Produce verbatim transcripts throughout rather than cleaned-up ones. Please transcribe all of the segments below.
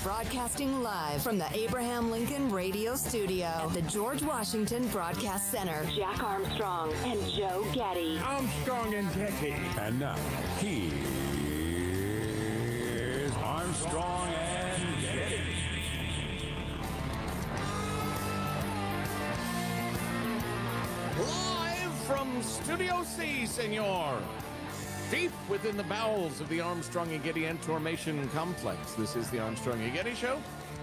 Broadcasting live from the Abraham Lincoln Radio Studio at the George Washington Broadcast Center. Jack Armstrong and Joe Getty. Armstrong and Getty. And now, here's Armstrong and Getty. Live from Studio C, senor. Deep within the bowels of the Armstrong and Getty Entormation Complex. This is the Armstrong and Getty Show.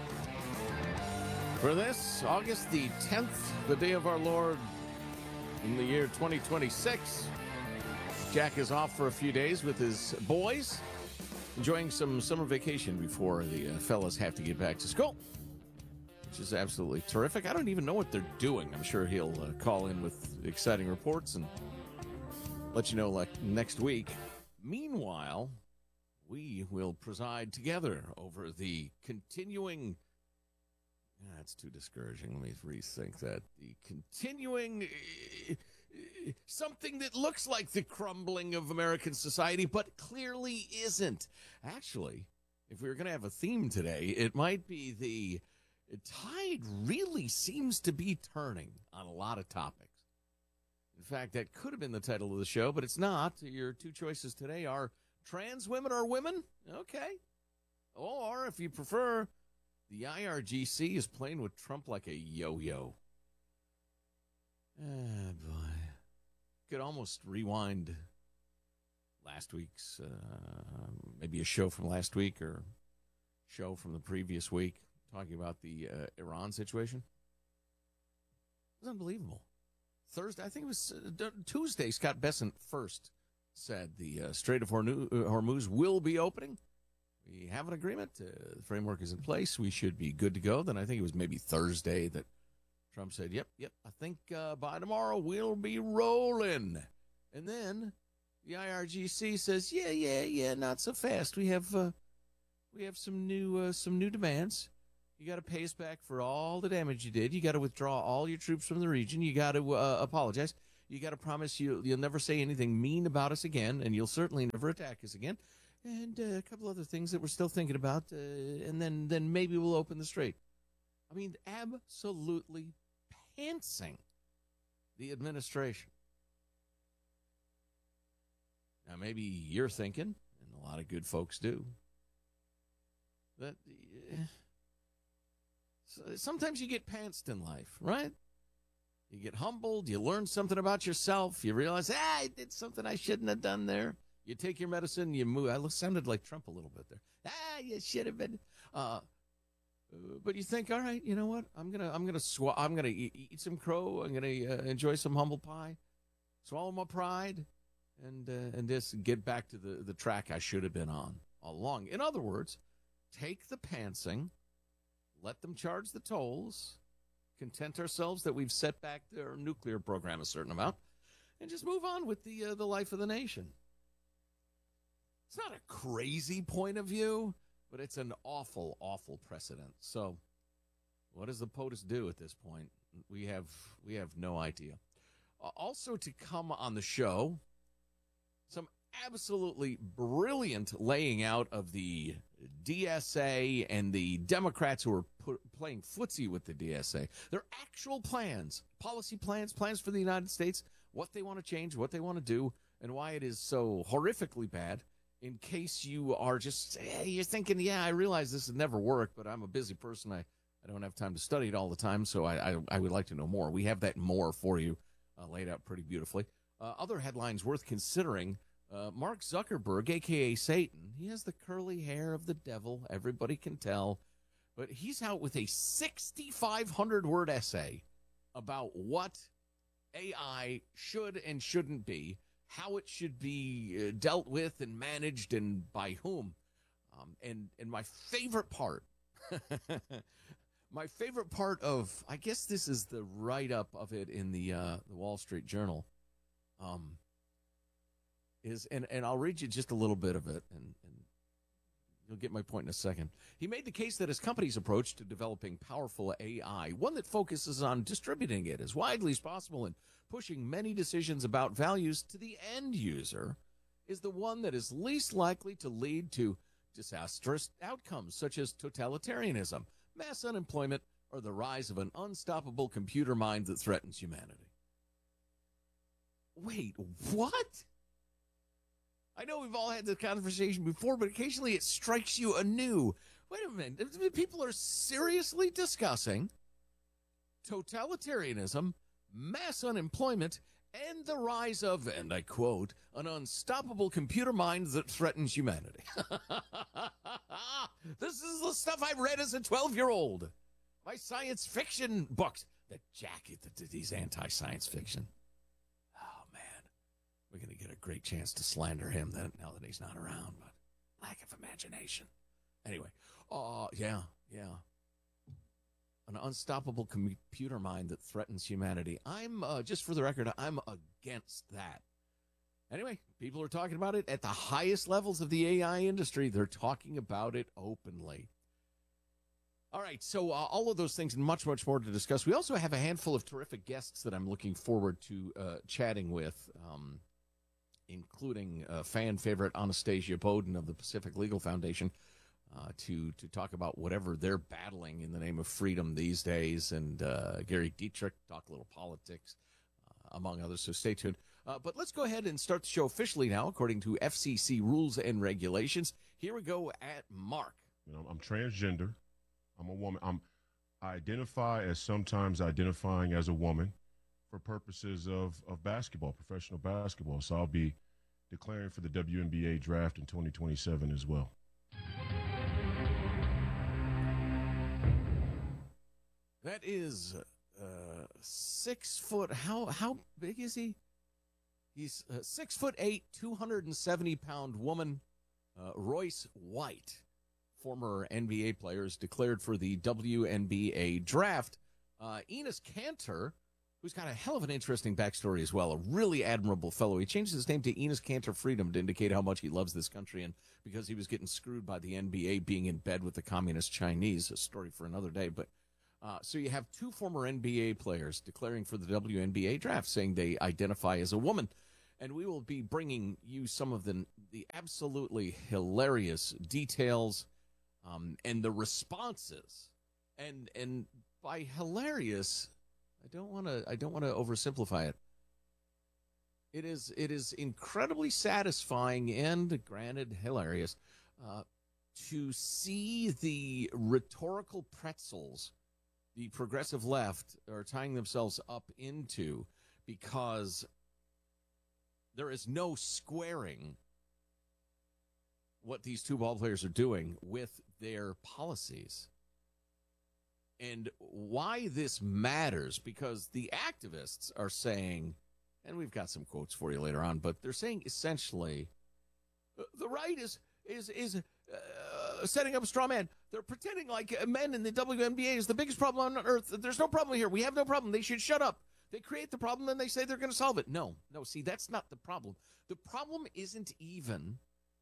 For this, August the tenth, the day of our Lord in the year twenty twenty-six. Jack is off for a few days with his boys, enjoying some summer vacation before the uh, fellas have to get back to school, which is absolutely terrific. I don't even know what they're doing. I'm sure he'll uh, call in with exciting reports and let you know like next week. Meanwhile, we will preside together over the continuing... That's too discouraging. Let me rethink that. The continuing... Uh, something that looks like the crumbling of American society, but clearly isn't. Actually, if we were going to have a theme today, it might be the tide really seems to be turning on a lot of topics. In fact, that could have been the title of the show, but it's not. Your two choices today are trans women are women? Okay. Or, if you prefer, the I R G C is playing with Trump like a yo-yo. Ah, boy. Could almost rewind last week's, uh, maybe a show from last week or show from the previous week talking about the uh, Iran situation. It was unbelievable. Thursday, I think it was uh, Tuesday, Scott Bessent first said the uh, Strait of Hormuz will be opening. We have an agreement. Uh, the framework is in place. We should be good to go. Then I think it was maybe Thursday that Trump said, yep, yep, I think uh, by tomorrow we'll be rolling. And then the I R G C says, yeah, yeah, yeah, not so fast. We have uh, we have some new uh, some new demands. You got to pay us back for all the damage you did. You got to withdraw all your troops from the region. You got to uh, apologize. You got to promise you, you'll never say anything mean about us again, and you'll certainly never attack us again. And uh, a couple other things that we're still thinking about, uh, and then, then maybe we'll open the strait. I mean, absolutely pantsing the administration. Now, maybe you're thinking, and a lot of good folks do, that... Uh, sometimes you get pantsed in life, right? You get humbled. You learn something about yourself. You realize, ah, I did something I shouldn't have done there. You take your medicine. You move. I sounded like Trump a little bit there. Ah, you should have been. Uh, but you think, all right, you know what? I'm gonna, I'm gonna, sw- I'm gonna eat, eat some crow. I'm gonna uh, enjoy some humble pie, swallow my pride, and uh, and just get back to the the track I should have been on all along. In other words, take the pantsing. Let them charge the tolls, content ourselves that we've set back their nuclear program a certain amount, and just move on with the uh, the life of the nation. It's not a crazy point of view, but it's an awful, awful precedent. So what does the POTUS do at this point? We have we have no idea. Uh, also to come on the show, some absolutely brilliant laying out of the D S A and the Democrats who are put, playing footsie with the D S A. Their actual plans, policy plans, plans for the United States, what they want to change, what they want to do, and why it is so horrifically bad. In case you are just, hey, you're thinking, yeah, I realize this would never work, but I'm a busy person. I, I don't have time to study it all the time, so I, I, I would like to know more. We have that more for you uh, laid out pretty beautifully. Uh, other headlines worth considering. Uh, Mark Zuckerberg, a k a. Satan, he has the curly hair of the devil. Everybody can tell. But he's out with a sixty-five hundred word essay about what A I should and shouldn't be, how it should be uh, dealt with and managed and by whom. Um, and, and my favorite part, my favorite part of, I guess this is the write-up of it in the, uh, the Wall Street Journal, um, is, and, and I'll read you just a little bit of it, and, and you'll get my point in a second. He made the case that his company's approach to developing powerful A I, one that focuses on distributing it as widely as possible and pushing many decisions about values to the end user, is the one that is least likely to lead to disastrous outcomes such as totalitarianism, mass unemployment, or the rise of an unstoppable computer mind that threatens humanity. Wait, what? I know we've all had this conversation before, but occasionally it strikes you anew. Wait a minute. People are seriously discussing totalitarianism, mass unemployment, and the rise of, and I quote, an unstoppable computer mind that threatens humanity. This is the stuff I read as a twelve-year-old. My science fiction books. The Jack, he's anti-science fiction. Oh, man. We're going to get a great chance to slander him then, now that he's not around, but lack of imagination. Anyway, uh, yeah, yeah. An unstoppable computer mind that threatens humanity. I'm, uh, just for the record, I'm against that. Anyway, people are talking about it at the highest levels of the A I industry. They're talking about it openly. All right, so uh, all of those things and much, much more to discuss. We also have a handful of terrific guests that I'm looking forward to uh, chatting with, um, including uh, fan favorite Anastasia Bowden of the Pacific Legal Foundation, uh, to to talk about whatever they're battling in the name of freedom these days, and uh, Gary Dietrich, talk a little politics, uh, among others, so stay tuned. Uh, but let's go ahead and start the show officially now, according to F C C rules and regulations. Here we go at Mark. You know, I'm transgender. I'm a woman. I'm, I identify as sometimes identifying as a woman for purposes of, of basketball, professional basketball. So I'll be declaring for the W N B A draft in twenty twenty-seven as well. That is uh, six foot. How how big is he? He's uh, six foot eight, two hundred seventy pound woman, uh, Royce White. Former N B A players declared for the W N B A draft. Uh, Enes Kanter, who's got a hell of an interesting backstory as well, a really admirable fellow. He changed his name to Enes Kanter Freedom to indicate how much he loves this country, and because he was getting screwed by the N B A being in bed with the communist Chinese, a story for another day. But uh, so you have two former N B A players declaring for the W N B A draft, saying they identify as a woman. And we will be bringing you some of the, the absolutely hilarious details Um, and the responses, and and by hilarious, I don't want to I don't want to oversimplify it. It is it is incredibly satisfying and, granted, hilarious uh, to see the rhetorical pretzels the progressive left are tying themselves up into, because there is no squaring what these two ball players are doing with their policies. And why this matters, because the activists are saying, and we've got some quotes for you later on, but they're saying essentially the right is is is uh, setting up a straw man. They're pretending like men in the W N B A is the biggest problem on earth. There's no problem here. We have no problem. They should shut up. They create the problem, then they say they're going to solve it. No, no, see, that's not the problem. The problem isn't even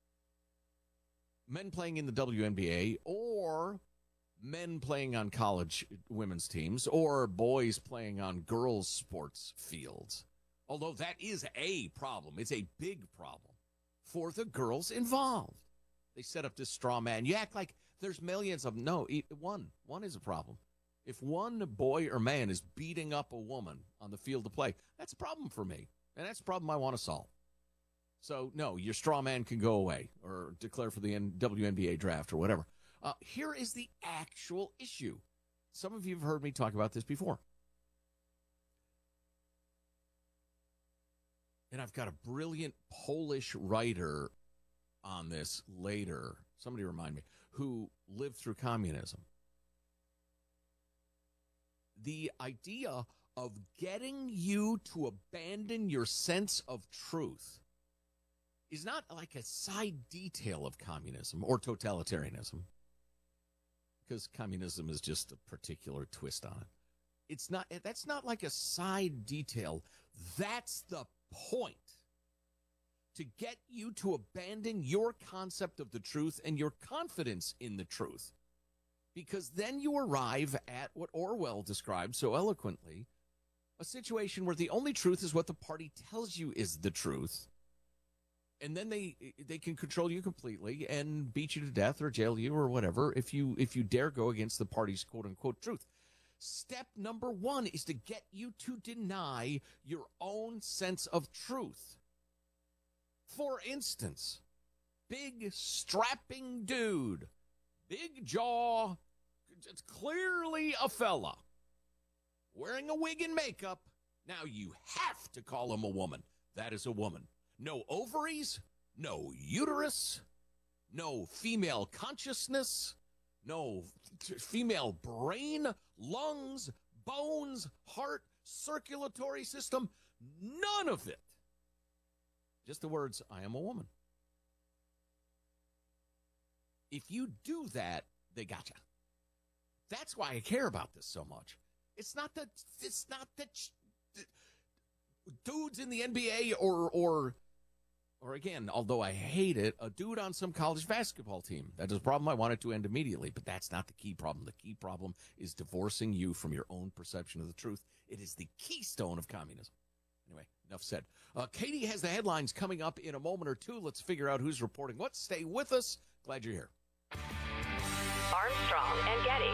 men playing in the W N B A, or men playing on college women's teams, or boys playing on girls' sports fields. Although that is a problem. It's a big problem for the girls involved. They set up this straw man. You act like there's millions of them. No, one. One is a problem. If one boy or man is beating up a woman on the field of play, that's a problem for me. And that's a problem I want to solve. So, no, your straw man can go away or declare for the W N B A draft or whatever. Uh, here is the actual issue. Some of you have heard me talk about this before. And I've got a brilliant Polish writer on this later, somebody remind me, who lived through communism. The idea of getting you to abandon your sense of truth is not like a side detail of communism or totalitarianism, because communism is just a particular twist on it. It's not, that's not like a side detail. That's the point. To get you to abandon your concept of the truth and your confidence in the truth. Because then you arrive at what Orwell described so eloquently, a situation where the only truth is what the party tells you is the truth. And then they they can control you completely and beat you to death or jail you or whatever if you if you dare go against the party's quote-unquote truth. Step number one is to get you to deny your own sense of truth. For instance, big strapping dude, big jaw, it's clearly a fella, wearing a wig and makeup. Now you have to call him a woman. That is a woman. No ovaries, no uterus, no female consciousness, no f- female brain, lungs, bones, heart, circulatory system, none of it. Just the words, I am a woman. If you do that, they got you. That's why I care about this so much. It's not that it's not that dudes in the N B A or or Or again, although I hate it, a dude on some college basketball team. That is a problem I wanted to end immediately, but that's not the key problem. The key problem is divorcing you from your own perception of the truth. It is the keystone of communism. Anyway, enough said. Uh, Katie has the headlines coming up in a moment or two. Let's figure out who's reporting what. Stay with us. Glad you're here. Armstrong and Getty.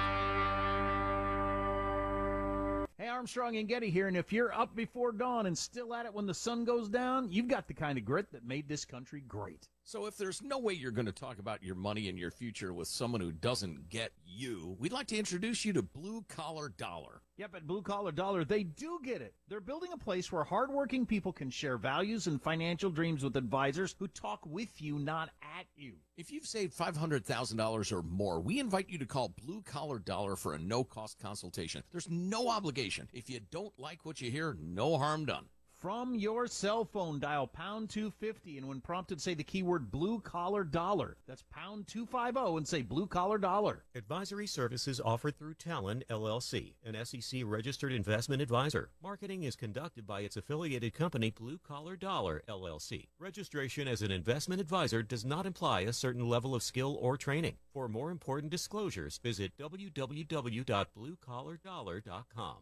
Hey, Armstrong and Getty here, and if you're up before dawn and still at it when the sun goes down, you've got the kind of grit that made this country great. So if there's no way you're going to talk about your money and your future with someone who doesn't get you, we'd like to introduce you to Blue Collar Dollar. Yep, at Blue Collar Dollar, they do get it. They're building a place where hardworking people can share values and financial dreams with advisors who talk with you, not at you. If you've saved five hundred thousand dollars or more, we invite you to call Blue Collar Dollar for a no-cost consultation. There's no obligation. If you don't like what you hear, no harm done. From your cell phone, dial pound two fifty, and when prompted, say the keyword Blue Collar Dollar. That's pound two fifty and say Blue Collar Dollar. Advisory services offered through Talon, L L C, an S E C-registered investment advisor. Marketing is conducted by its affiliated company, Blue Collar Dollar, L L C. Registration as an investment advisor does not imply a certain level of skill or training. For more important disclosures, visit w w w dot blue collar dollar dot com.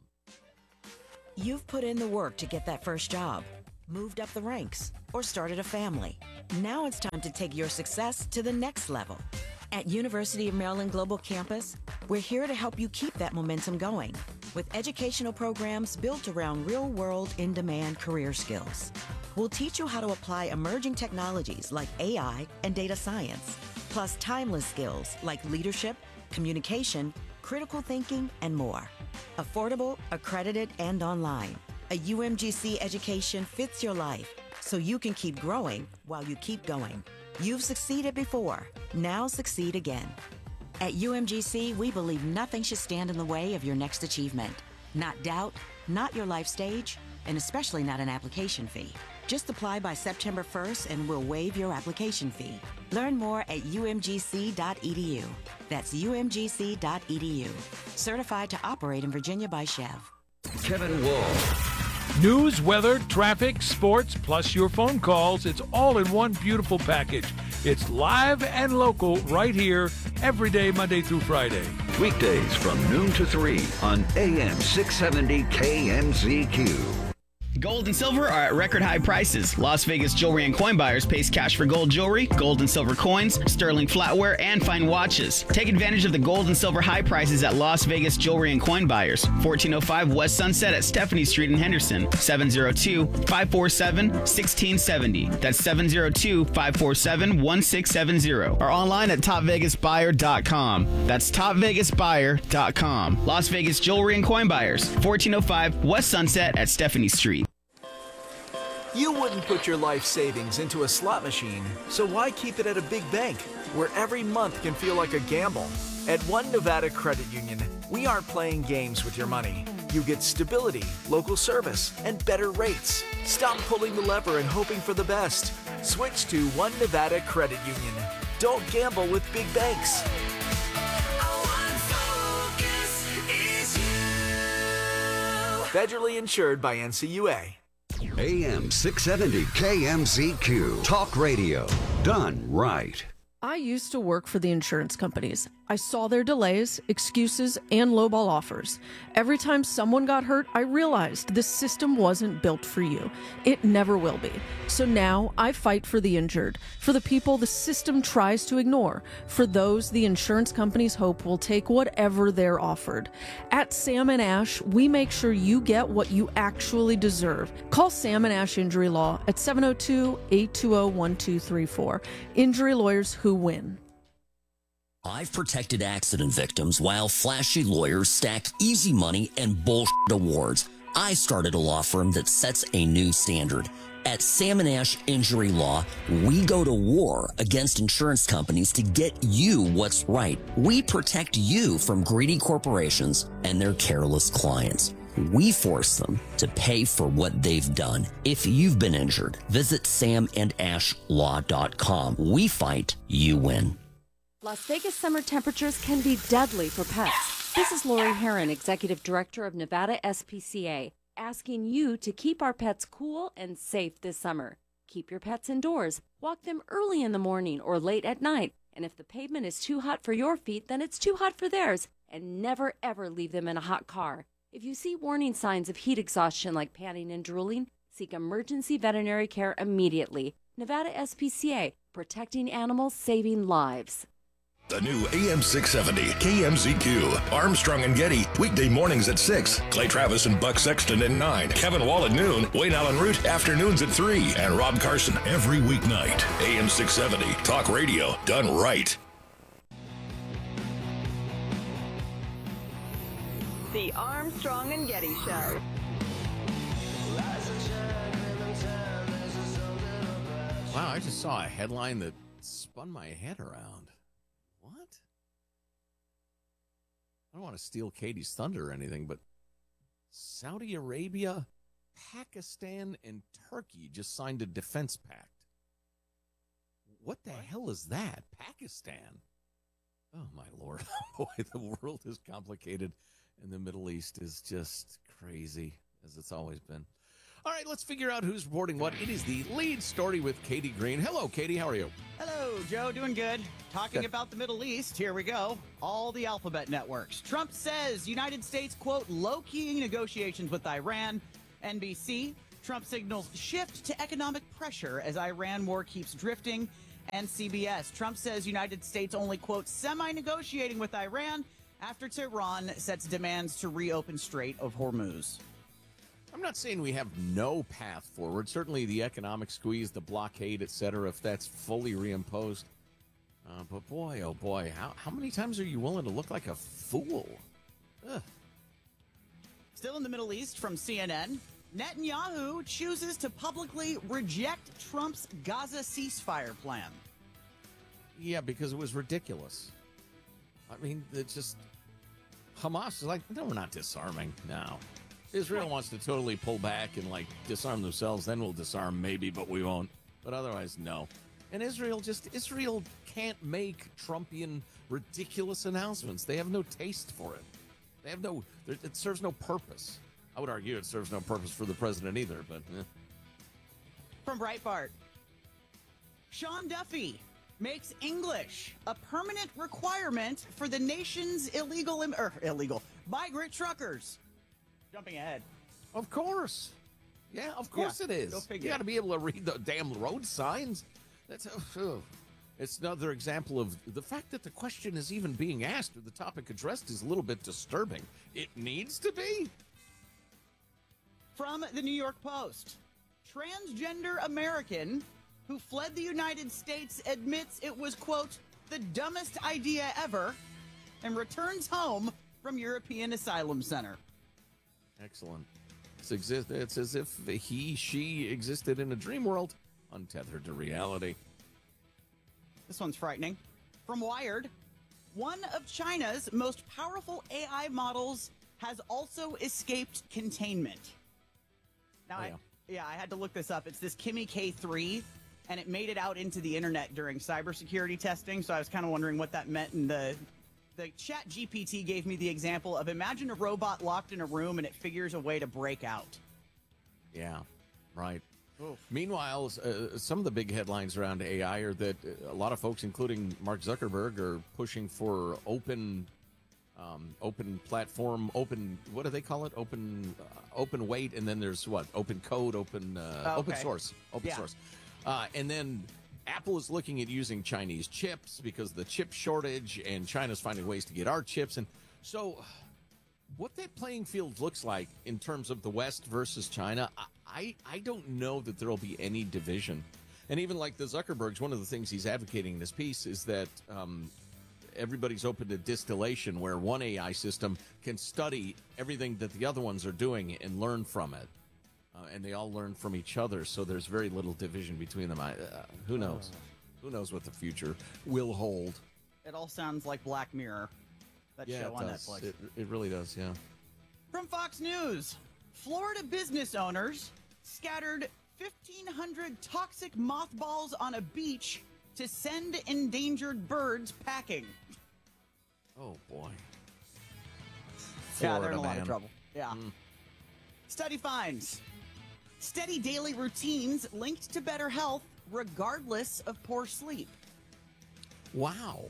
You've put in the work to get that first job, moved up the ranks, or started a family. Now it's time to take your success to the next level. At University of Maryland Global Campus, we're here to help you keep that momentum going with educational programs built around real-world, in-demand career skills. We'll teach you how to apply emerging technologies like A I and data science, plus timeless skills like leadership, communication, critical thinking, and more. Affordable, accredited, and online. A U M G C education fits your life, so you can keep growing while you keep going. You've succeeded before. Now succeed again. At U M G C, we believe nothing should stand in the way of your next achievement. Not doubt, not your life stage, and especially not an application fee. Just apply by September first and we'll waive your application fee. Learn more at u m g c dot e d u. That's u m g c dot e d u. Certified to operate in Virginia by Chev. Kevin Wall. News, weather, traffic, sports, plus your phone calls. It's all in one beautiful package. It's live and local right here every day, Monday through Friday. Weekdays from noon to three on A M six seventy K M Z Q. Gold and silver are at record high prices. Las Vegas Jewelry and Coin Buyers pays cash for gold jewelry, gold and silver coins, sterling flatware, and fine watches. Take advantage of the gold and silver high prices at Las Vegas Jewelry and Coin Buyers. fourteen oh five West Sunset at Stephanie Street in Henderson. seven oh two, five four seven, one six seven oh. That's seven oh two, five four seven, one six seven oh. Or online at top vegas buyer dot com. That's top vegas buyer dot com. Las Vegas Jewelry and Coin Buyers. fourteen oh five West Sunset at Stephanie Street. You wouldn't put your life savings into a slot machine, so why keep it at a big bank, where every month can feel like a gamble? At One Nevada Credit Union, we aren't playing games with your money. You get stability, local service, and better rates. Stop pulling the lever and hoping for the best. Switch to One Nevada Credit Union. Don't gamble with big banks. Federally insured by N C U A. A M six seventy K M Z Q. Talk radio. Done right. I used to work for the insurance companies. I saw their delays, excuses, and lowball offers. Every time someone got hurt, I realized this system wasn't built for you. It never will be. So now I fight for the injured, for the people the system tries to ignore, for those the insurance companies hope will take whatever they're offered. At Sam and Ash, we make sure you get what you actually deserve. Call Sam and Ash Injury Law at seven oh two, eight two oh, one two three four. Injury lawyers who win. I've protected accident victims while flashy lawyers stack easy money and bullshit awards. I started a law firm that sets a new standard. At Sam and Ash Injury Law, we go to war against insurance companies to get you what's right. We protect you from greedy corporations and their careless clients. We force them to pay for what they've done. If you've been injured, visit sam and ash law dot com. We fight, you win. Las Vegas summer temperatures can be deadly for pets. This is Lori Heron, Executive Director of Nevada S P C A, asking you to keep our pets cool and safe this summer. Keep your pets indoors. Walk them early in the morning or late at night. And if the pavement is too hot for your feet, then it's too hot for theirs. And never, ever leave them in a hot car. If you see warning signs of heat exhaustion like panting and drooling, seek emergency veterinary care immediately. Nevada S P C A, protecting animals, saving lives. The new A M six seventy K M Z Q. Armstrong and Getty, weekday mornings at six. Clay Travis and Buck Sexton at nine. Kevin Wall at noon. Wayne Allen Root, afternoons at three. And Rob Carson every weeknight. A M six seventy, talk radio done right. The Armstrong and Getty Show. Wow, I just saw a headline that spun my head around. What? I don't want to steal Katie's thunder or anything, but Saudi Arabia, Pakistan, and Turkey just signed a defense pact. What the hell is that? Pakistan? Oh, my Lord. Boy, the world is complicated, and the Middle East is just crazy, as it's always been. All right, let's figure out who's reporting what. It is the lead story with Katie Green. Hello, Katie. How are you? Hello, Joe. Doing good. Talking Good. about the Middle East. Here we go. All the alphabet networks. Trump says United States, quote, low-keying negotiations with Iran. N B C. Trump signals shift to economic pressure as Iran war keeps drifting. And C B S. Trump says United States only, quote, semi-negotiating with Iran after Tehran sets demands to reopen Strait of Hormuz. I'm not saying we have no path forward. Certainly the economic squeeze, the blockade, et cetera, if that's fully reimposed. Uh, but boy, oh boy, how, how many times are you willing to look like a fool? Ugh. Still in the Middle East from C N N, Netanyahu chooses to publicly reject Trump's Gaza ceasefire plan. Yeah, because it was ridiculous. I mean, it's just, Hamas is like, no, we're not disarming now. Israel wants to totally pull back and, like, disarm themselves. Then we'll disarm maybe, but we won't. But otherwise, no. And Israel just, Israel can't make Trumpian ridiculous announcements. They have no taste for it. They have no, it serves no purpose. I would argue it serves no purpose for the president either, but. Eh. From Breitbart, Sean Duffy makes English a permanent requirement for the nation's illegal, im- er, illegal migrant truckers. Jumping ahead. Of course. Yeah, of course Yeah, it is. go figure. You got to be able to read the damn road signs. That's oh, It's another example of the fact that the question is even being asked or the topic addressed is a little bit disturbing. It needs to be. From the New York Post, transgender American who fled the United States admits it was, quote, the dumbest idea ever and returns home from European Asylum Center. Excellent. It's, exist- it's as if he, she existed in a dream world, untethered to reality. This one's frightening. From Wired, one of China's most powerful A I models has also escaped containment. Now, Oh, yeah. I, yeah, I had to look this up. It's this Kimi K three, and it made it out into the internet during cybersecurity testing, so I was kind of wondering what that meant in the... The Chat G P T gave me the example of imagine a robot locked in a room and it figures a way to break out. Yeah, right. Meanwhile, uh, some of the big headlines around A I are that a lot of folks, including Mark Zuckerberg, are pushing for open, um, open platform, open. What do they call it? Open, uh, open weight, and then there's what? Open code, open, uh, Okay. open source, open Yeah. source, uh, and then Apple is looking at using Chinese chips because of the chip shortage, and China's finding ways to get our chips, and so. What that playing field looks like in terms of the West versus China, I, I, I don't know that there will be any division. And even like the Zuckerbergs, one of the things he's advocating in this piece is that um, everybody's open to distillation, where one A I system can study everything that the other ones are doing and learn from it. Uh, and they all learn from each other, so there's very little division between them. I, uh, who knows? Who knows what the future will hold? It all sounds like Black Mirror. That Yeah, show it on does. Netflix. It, it really does, yeah. From Fox News, Florida business owners scattered fifteen hundred toxic mothballs on a beach to send endangered birds packing. Oh, boy. Yeah, they're in a Florida, lot man. of trouble. Yeah. Mm. Study finds steady daily routines linked to better health regardless of poor sleep. Wow.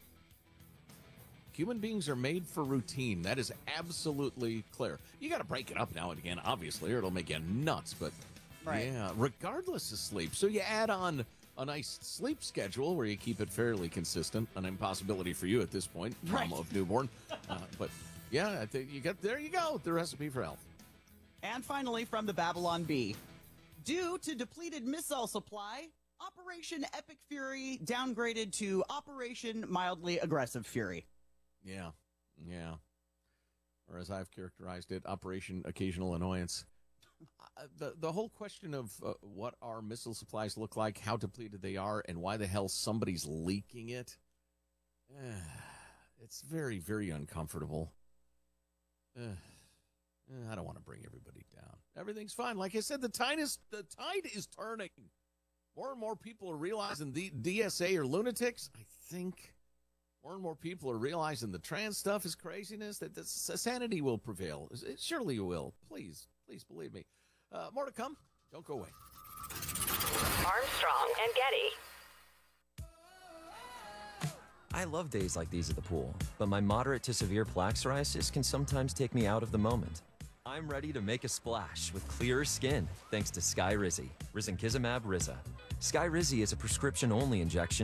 Human beings are made for routine. That is absolutely clear. You got to break it up now and again, obviously, or it'll make you nuts. But Right. yeah, regardless of sleep. So you add on a nice sleep schedule where you keep it fairly consistent. An impossibility for you at this point, Right. mama of newborn. uh, but yeah, I think you got there. You go. The recipe for health. And finally, from the Babylon Bee. Due to depleted missile supply, Operation Epic Fury downgraded to Operation Mildly Aggressive Fury. Yeah, yeah. Or as I've characterized it, Operation Occasional Annoyance. Uh, the the whole question of uh, what our missile supplies look like, how depleted they are, and why the hell somebody's leaking it, uh, it's very, very uncomfortable. Uh, uh, I don't want to bring everybody down. Everything's fine. Like I said, the tide is the tide is turning. More and more people are realizing the D S A are lunatics. I think more and more people are realizing the trans stuff is craziness, that the sanity will prevail. It surely will. Please, please believe me. Uh, more to come. Don't go away. Armstrong and Getty. I love days like these at the pool, but my moderate to severe plaque psoriasis can sometimes take me out of the moment. I'm ready to make a splash with clearer skin thanks to Skyrizi, risankizumab Riza. Skyrizi is a prescription-only injection